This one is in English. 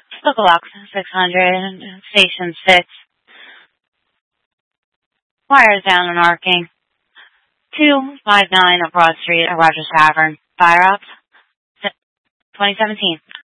Spokalock 600, Station 6. Wires down and arcing. 259 of Broad Street at Rogers Tavern. Fire up. 2017.